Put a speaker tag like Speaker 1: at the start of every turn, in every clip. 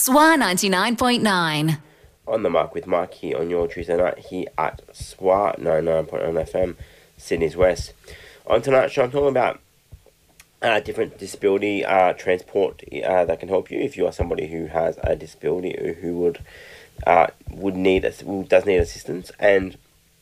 Speaker 1: SWA 99.9.
Speaker 2: On the Mark with Mike here on your Tuesday night here at SWA 99.9 FM, Sydney's West. On tonight's show, I'm talking about different disability transport that can help you if you are somebody who has a disability or who does need assistance, and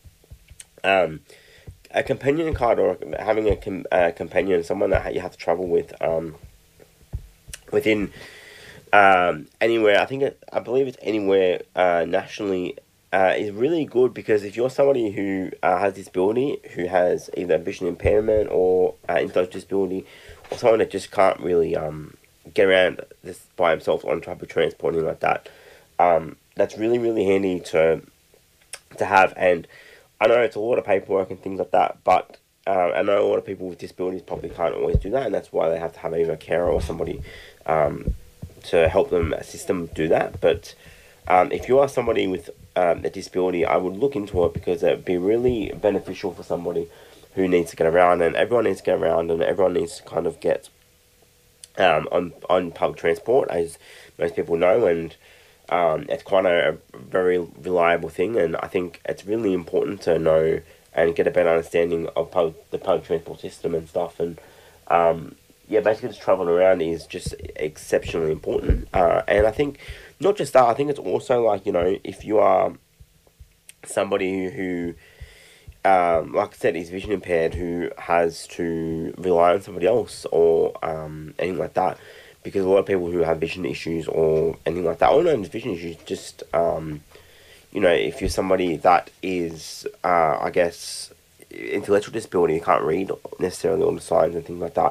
Speaker 2: a companion card or having a companion, someone that you have to travel with within anywhere. I believe it's anywhere nationally is really good, because if you're somebody who has disability, who has either vision impairment or intellectual disability, or someone that just can't really get around this by themselves on public transport and like that, that's really, really handy to have. And I know it's a lot of paperwork and things like that, but I know a lot of people with disabilities probably can't always do that, and that's why they have to have either a carer or somebody to help them, assist them do that. But if you are somebody with a disability, I would look into it, because it would be really beneficial for somebody who needs to get around, and everyone needs to get around, and everyone needs to kind of get on public transport, as most people know, and it's quite a very reliable thing, and I think it's really important to know and get a better understanding of the public transport system and stuff, and basically just travelling around is just exceptionally important, and I think not just that, I think it's also like, if you are somebody who, like I said, is vision impaired, who has to rely on somebody else or anything like that, because a lot of people who have vision issues or anything like that, or not just vision issues, just, if you're somebody that is, I guess, intellectual disability, you can't read necessarily all the signs and things like that,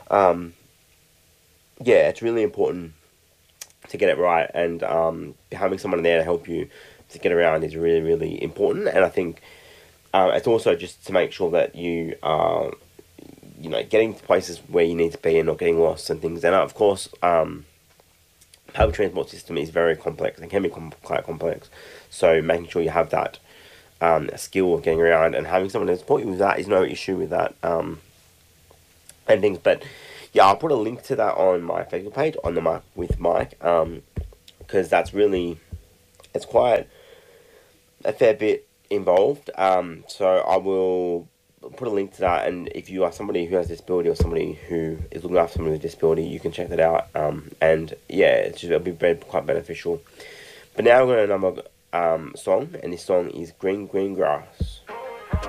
Speaker 2: it's really important to get it right, and having someone there to help you to get around is really, really important. And I think it's also just to make sure that you are, getting to places where you need to be and not getting lost and things. And of course, public transport system is very complex and can be quite complex. So making sure you have that skill of getting around and having someone to support you with that is no issue with that, and things. But yeah, I'll put a link to that on my Facebook page, on the Mark with Mike, because that's really, it's quite a fair bit involved. So I will put a link to that, and if you are somebody who has a disability or somebody who is looking after somebody with a disability, you can check that out. And yeah, it'll be quite beneficial. But now we're going to another song, and this song is Green Green Grass.